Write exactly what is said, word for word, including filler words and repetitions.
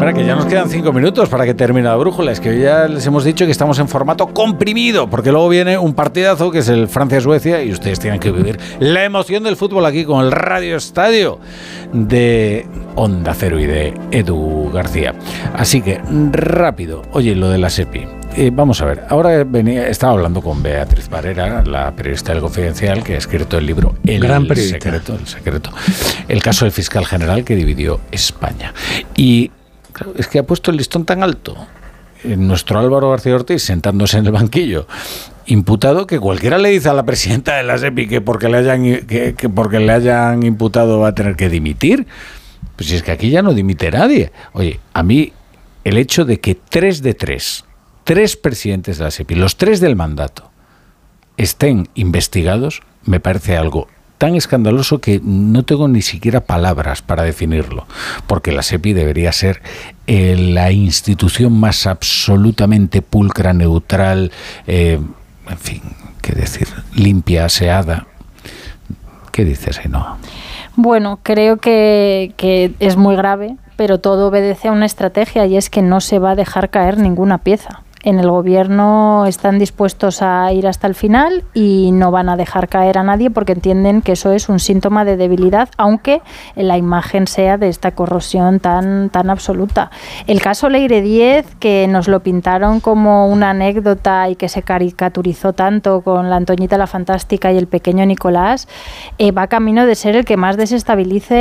Espera, que ya nos quedan cinco minutos para que termine la brújula. Es que ya les hemos dicho que estamos en formato comprimido, porque luego viene un partidazo que es el Francia-Suecia y ustedes tienen que vivir la emoción del fútbol aquí con el Radio Estadio de Onda Cero y de Edu García. Así que, rápido. Oye, lo de la SEPI. Eh, vamos a ver, ahora venía, estaba hablando con Beatriz Barrera, la periodista del Confidencial, que ha escrito el libro El Gran secreto, el secreto, el caso del fiscal general que dividió España. Y claro, es que ha puesto el listón tan alto nuestro Álvaro García Ortiz sentándose en el banquillo, imputado, que cualquiera le dice a la presidenta de la SEPI que porque le hayan, que, que porque le hayan imputado va a tener que dimitir. Pues si es que aquí ya no dimite nadie. Oye, a mí el hecho de que tres de tres tres presidentes de la SEPI, los tres del mandato, estén investigados, me parece algo tan escandaloso que no tengo ni siquiera palabras para definirlo, porque la SEPI debería ser eh, la institución más absolutamente pulcra, neutral, eh, en fin, qué decir, limpia, aseada. ¿Qué dices, Ainhoa? Bueno, creo que, que es muy grave, pero todo obedece a una estrategia y es que no se va a dejar caer ninguna pieza. En el gobierno están dispuestos a ir hasta el final y no van a dejar caer a nadie porque entienden que eso es un síntoma de debilidad, aunque la imagen sea de esta corrosión tan, tan absoluta. El caso Leire Díez, que nos lo pintaron como una anécdota y que se caricaturizó tanto con la Antoñita la Fantástica y el pequeño Nicolás, eh, va camino de ser el que más desestabilice